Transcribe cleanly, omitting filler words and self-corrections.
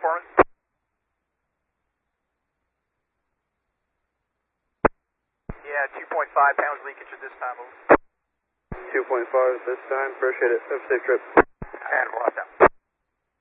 performance? Yeah, 2.5 pounds leakage at this time. 2.5 this time. Appreciate it. Have a safe trip. And 1.